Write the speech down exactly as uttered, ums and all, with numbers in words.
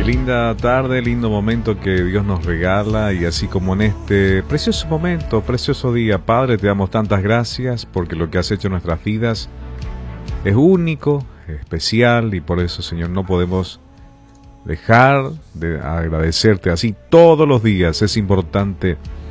Qué linda tarde, lindo momento que Dios nos regala, y así como en este precioso momento, precioso día, Padre, te damos tantas gracias porque lo que has hecho en nuestras vidas es único, especial, y por eso, Señor, no podemos dejar de agradecerte así todos los días. Es importante